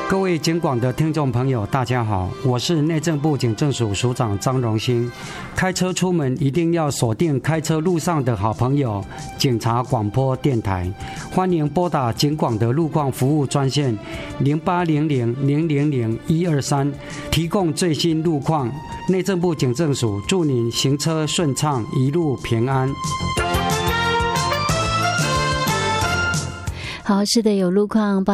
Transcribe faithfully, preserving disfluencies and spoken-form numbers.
各位警广的听众朋友，大家好，我是内政部警政署署长张荣兴。开车出门一定要锁定开车路上的好朋友警察广播电台，欢迎拨打警广的路况服务专线零八零零零零零一二三，提供最新路况。内政部警政署祝您行车顺畅，一路平安。 好，是的，有路况报